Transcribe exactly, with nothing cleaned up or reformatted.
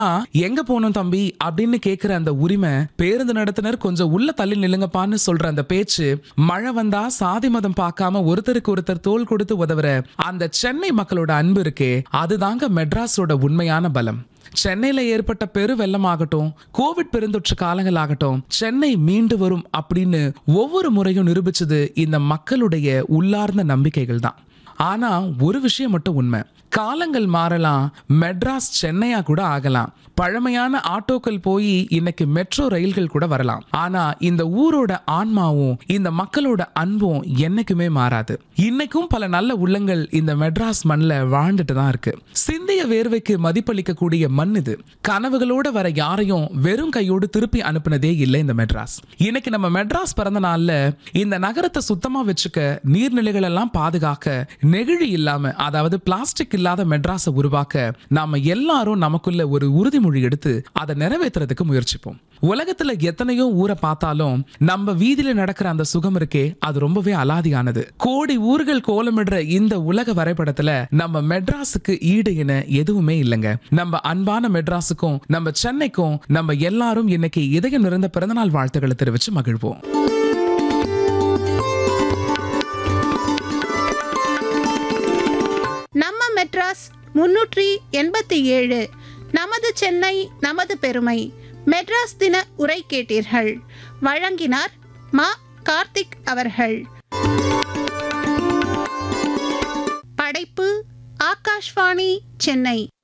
எங்க போனோம் தம்பி அப்படின்னு கேக்குற அந்த உரிமை, பேருந்து நடத்துனர் கொஞ்சம் உள்ள தள்ளி நில்லுங்கப்பான்னு சொல்ற அந்த பேச்சு, மழை வந்தா சாதி மதம் பார்க்காம ஒருத்தருக்கு ஒருத்தர் தோள் கொடுத்து உதவுற அந்த சென்னை மக்களோட அன்பு இருக்கே, அதுதாங்க மெட்ராஸோட உண்மையான பலம். சென்னையில ஏற்பட்ட பெரு வெள்ளமாகட்டும், கோவிட் பெருந்தொற்று காலங்கள் ஆகட்டும், சென்னை மீண்டு வரும் அப்படின்னு ஒவ்வொரு முறையும் நிரூபிச்சது இந்த மக்களுடைய உள்ளார்ந்த நம்பிக்கைகள் தான். ஆனா ஒரு விஷயம் மட்டும் உண்மை, காலங்கள் மாறலாம், மெட்ராஸ் சென்னையா கூட ஆகலாம், பழமையான ஆட்டோக்கள் போய் இன்னைக்கு மெட்ரோ ரயில்கள் கூட வரலாம். ஆனா இந்த ஊரோட ஆன்மாவும் இந்த மக்களோட அன்பும் என்னைக்குமே மாறாது. இன்னைக்கும் பல நல்ல உள்ளங்கள் இந்த மெட்ராஸ் மண்ணில் வாழ்ந்துட்டு தான் இருக்கு. சிந்திய வேர்வைக்கு மதிப்பளிக்க கூடிய மண் இது. கனவுகளோட வர யாரையும் வெறும் கையோடு திருப்பி அனுப்புனதே இல்லை இந்த மெட்ராஸ். இன்னைக்கு நம்ம மெட்ராஸ் பிறந்த நாள்ல இந்த நகரத்தை சுத்தமா வச்சுக்க, நீர்நிலைகள் எல்லாம் பாதுகாக்க, நெகிழி இல்லாம அதாவது பிளாஸ்டிக் இல்லாத மெட்ராஸை உருவாக்க நாம எல்லாரும் நமக்குள்ள ஒரு உறுதிமொழி எடுத்து அதை நிறைவேற்றுறதுக்கு முயற்சிப்போம். உலகத்துல எத்தனையோ ஊரை பார்த்தாலும் நம்ம வீதியில நடக்கிற அந்த சுகம் இருக்கே, அது ரொம்பவே அலாதியானது. கோடி ஊர்கள் கோலமிடுற இந்த உலக வரைபடத்துல நம்ம மெட்ராஸுக்கு ஈடு என எதுவுமே இல்லைங்க. நம்ம அன்பான மெட்ராஸுக்கும் நம்ம சென்னைக்கும் நம்ம எல்லாரும் இன்னைக்கு இதயம் நிறைந்த பிறந்தநாள் வாழ்த்துக்களை தெரிவிச்சு மகிழ்வோம். நம்ம மெட்ராஸ் முன்னூற்றி எண்பத்தி ஏழு, நமது சென்னை நமது பெருமை. மெட்ராஸ் தின உரை கேட்டீர்கள். வழங்கினார் மா கார்த்திக் அவர்கள். படைப்பு ஆகாஷ்வாணி சென்னை.